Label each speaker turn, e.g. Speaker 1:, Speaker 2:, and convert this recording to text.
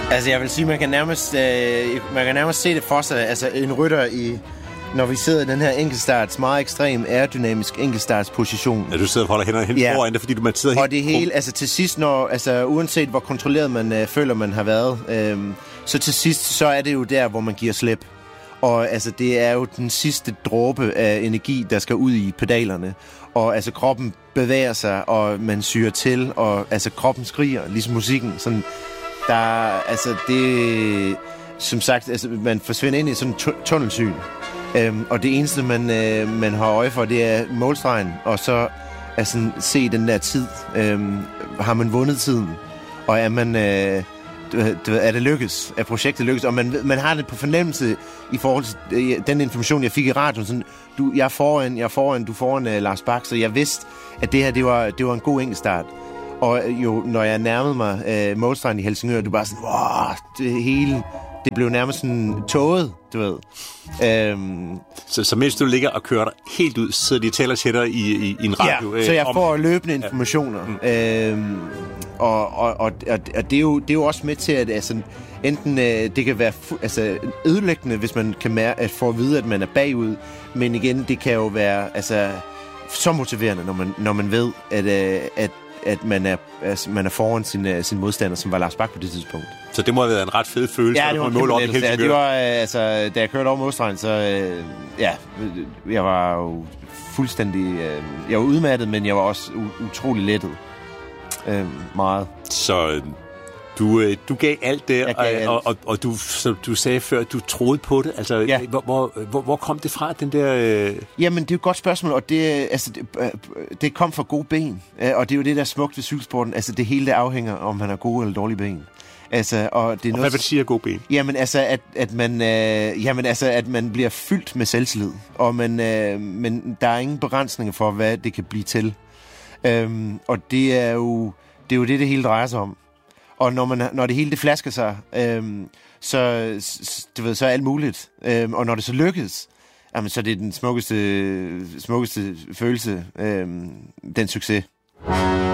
Speaker 1: Altså, jeg vil sige, man kan nærmest se det for sig. Altså, en rytter når vi sidder i den her enkeltstarts, meget ekstrem aerodynamisk enkeltstartsposition.
Speaker 2: Ja, du sidder og holder hænderne hen foran det, fordi man sidder helt...
Speaker 1: Og det hele, altså til sidst, uanset hvor kontrolleret man føler, man har været, så til sidst, så er det jo der, hvor man giver slip. Og altså, det er jo den sidste dråbe af energi, der skal ud i pedalerne. Og altså, kroppen bevæger sig, og man syrer til, og altså, kroppen skriger, ligesom musikken. Sådan, som sagt, altså, man forsvinder ind i sådan en tunnelsyn. Og det eneste, man har øje for, det er målstregen, og så altså, se den der tid. Har man vundet tiden? Og er man... er det lykkes? Er projektet lykkes? Og man har det på fornemmelse i forhold til den information, jeg fik i radioen. Sådan, jeg er foran, du er foran Lars Bak, så jeg vidste, at det her, det var en god enkeltstart. Og jo, når jeg nærmede mig målstregen i Helsingør, det var bare sådan, wow, det hele... Det blev nærmest sådan tåget, du ved.
Speaker 2: Så mens du ligger og kører dig helt ud, så de taler til dig i en radio?
Speaker 1: Ja, så jeg får løbende informationer. Og det er jo også med til, at altså, enten det kan være ødelæggende, hvis man kan at få at vide, at man er bagud. Men igen, det kan jo være så motiverende, når man ved, at man er foran sin modstander, som var Lars Bak på det tidspunkt.
Speaker 2: Så det må have været en ret fed følelse.
Speaker 1: Ja, det var en kæmpe det var, da jeg kørte over modstregen, så jeg var jo fuldstændig... jeg var udmattet, men jeg var også utrolig lettet. Meget.
Speaker 2: Så du gav alt det, og du, som du sagde før, du troede på det. Altså, ja. Hvor kom det fra, den der...
Speaker 1: Jamen, det er jo et godt spørgsmål, og det kom fra gode ben. Og det er jo det, der er smukt ved cykelsporten. Altså, det hele det afhænger, om man har gode eller dårlige ben. Altså, og det er noget,
Speaker 2: hvad vil det sige af gode ben?
Speaker 1: Jamen, altså, at man bliver fyldt med selvtillid. Og men der er ingen begrænsninger for, hvad det kan blive til. Og det er jo det hele drejer sig om. Og når det hele det flasker sig, så er alt muligt. Og når det så lykkes, jamen, så er det den smukkeste følelse, den succes.